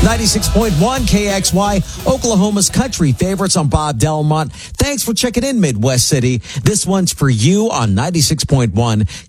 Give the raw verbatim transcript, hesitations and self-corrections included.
ninety-six point one K X Y, Oklahoma's country favorites. on Bob Delmont. Thanks for checking in, Midwest City. This one's for you on ninety-six point one